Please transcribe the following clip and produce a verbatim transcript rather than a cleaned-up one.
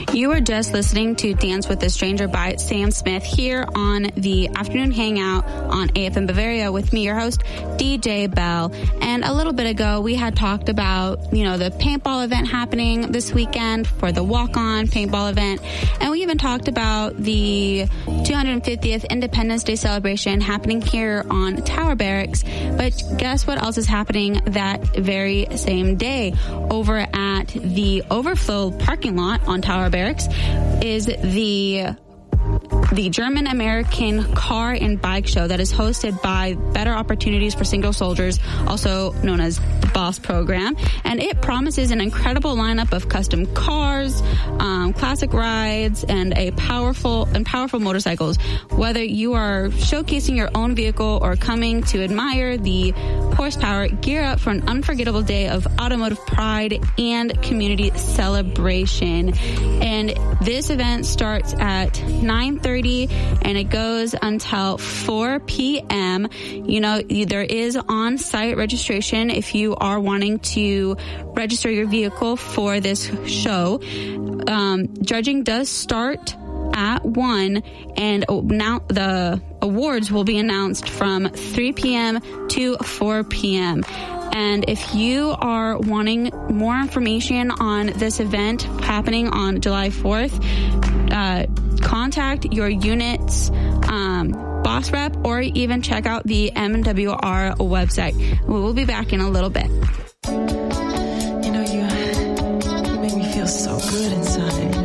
You were just listening to Dance with a Stranger by Sam Smith here on the Afternoon Hangout on A F M Bavaria with me, your host, D J Bell. And a little bit ago, we had talked about, you know, the paintball event happening this weekend for the walk-on paintball event. And we even talked about the two hundred fiftieth Independence Day celebration happening here on Tower Barracks. But guess what else is happening that very same day? Over at the overflow parking lot on Tower Barracks is the the German-American Car and Bike Show that is hosted by Better Opportunities for Single Soldiers, also known as the BOSS program. And it promises an incredible lineup of custom cars, um, classic rides, and a powerful and powerful motorcycles. Whether you are showcasing your own vehicle or coming to admire the horsepower, gear up for an unforgettable day of automotive pride and community celebration. And this event starts at nine thirty and it goes until four p.m. You know, there is on-site registration if you are wanting to register your vehicle for this show. Um, judging does start at one, and now the awards will be announced from three p.m. to four p.m. And if you are wanting more information on this event happening on July fourth, uh, contact your unit's um, boss rep or even check out the M W R website. We will be back in a little bit. You know, you, you make me feel so good inside.